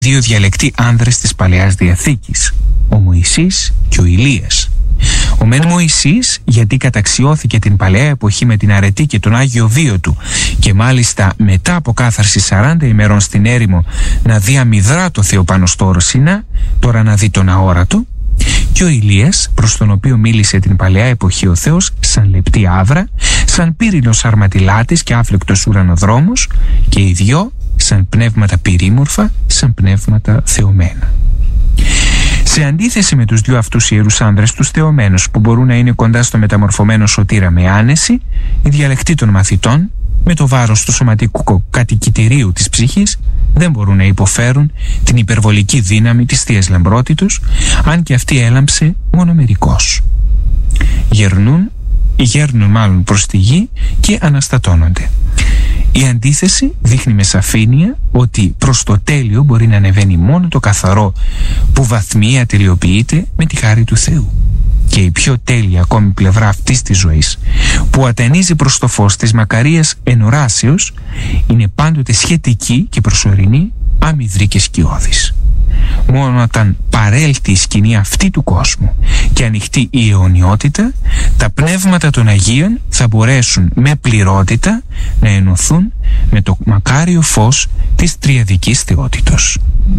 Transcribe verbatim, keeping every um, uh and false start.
δύο διαλεκτοί άνδρες της Παλαιάς Διαθήκης, ο Μωυσής και ο Ηλίας. Ο μεν Μωυσής γιατί καταξιώθηκε την παλαιά εποχή με την αρετή και τον Άγιο βίο του και μάλιστα μετά από κάθαρση σαράντα ημερών στην έρημο να δει αμυδρά το Θεό πάνω στο όρο Σινά, τώρα να δει τον αόρατο, και ο Ηλίας προς τον οποίο μίλησε την παλαιά εποχή ο Θεός σαν λεπτή άβρα, σαν πύρινος αρματιλάτης και άφλεκτος ουρανοδρόμος, και οι δυο σαν πνεύματα πυρήμορφα, σαν πνεύματα θεωμένα. Σε αντίθεση με τους δύο αυτούς ιερούς άνδρες, τους θεωμένους που μπορούν να είναι κοντά στο μεταμορφωμένο σωτήρα με άνεση, οι διαλεκτοί των μαθητών, με το βάρος του σωματικού κατοικητηρίου της ψυχής, δεν μπορούν να υποφέρουν την υπερβολική δύναμη της Θείας Λαμπρότητος, αν και αυτή έλαμψε μόνο μερικώς. Γερνούν, γέρνουν μάλλον προς τη γη και αναστατώνονται. Η αντίθεση δείχνει με σαφήνεια ότι προς το τέλειο μπορεί να ανεβαίνει μόνο το καθαρό που βαθμία τελειοποιείται με τη χάρη του Θεού. Και η πιο τέλεια ακόμη πλευρά αυτής της ζωής, που ατενίζει προς το φως της μακαρίας ενοράσεως, είναι πάντοτε σχετική και προσωρινή, αμυδρή και σκιώδης. Μόνο όταν παρέλθει η σκηνή αυτή του κόσμου και ανοιχτεί η αιωνιότητα, τα πνεύματα των Αγίων θα μπορέσουν με πληρότητα να ενωθούν με το μακάριο φως της τριαδικής θεότητος.